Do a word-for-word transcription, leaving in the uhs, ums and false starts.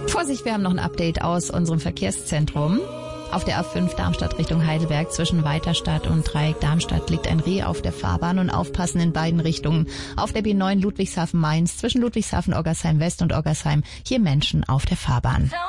Vorsicht, wir haben noch ein Update aus unserem Verkehrszentrum. Auf der A fünf Darmstadt Richtung Heidelberg zwischen Weiterstadt und Dreieck Darmstadt liegt ein Reh auf der Fahrbahn und aufpassen in beiden Richtungen. Auf der B neun Ludwigshafen Mainz zwischen Ludwigshafen Oggersheim West und Oggersheim hier Menschen auf der Fahrbahn.